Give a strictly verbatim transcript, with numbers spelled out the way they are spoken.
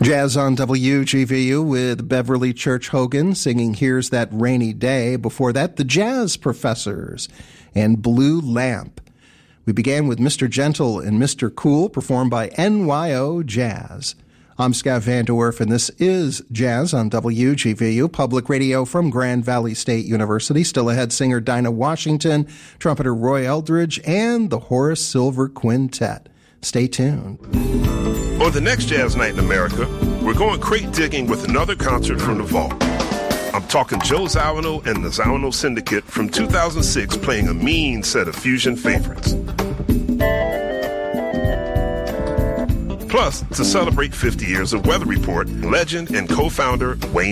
Jazz on W G V U with Beverly Church Hogan singing Here's That Rainy Day. Before that, the Jazz Professors and Blue Lamp. We began with Mister Gentle and Mister Cool, performed by N Y O Jazz. I'm Scott Van Dorf, and this is Jazz on W G V U, public radio from Grand Valley State University. Still ahead, singer Dinah Washington, trumpeter Roy Eldridge, and the Horace Silver Quintet. Stay tuned. On the next Jazz Night in America, we're going crate digging with another concert from the vault. I'm talking Joe Zawinul and the Zawinul Syndicate from two thousand six playing a mean set of fusion favorites. Plus, to celebrate fifty years of Weather Report, legend and co-founder Wayne